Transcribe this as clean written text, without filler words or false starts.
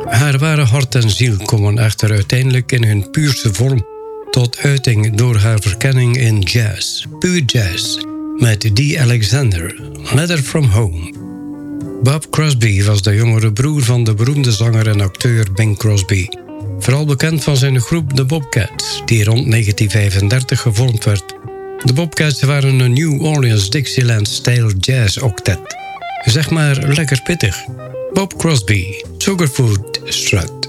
Haar ware hart en ziel komen echter uiteindelijk in hun puurste vorm tot uiting door haar verkenning in jazz, puur jazz, met Dee Alexander, Letter from Home. Bob Crosby was de jongere broer van de beroemde zanger en acteur Bing Crosby. Vooral bekend van zijn groep The Bobcats, die rond 1935 gevormd werd. De Bobcats waren een New Orleans Dixieland-style jazz-octet. Zeg maar lekker pittig. Bob Crosby, Sugarfoot Strut.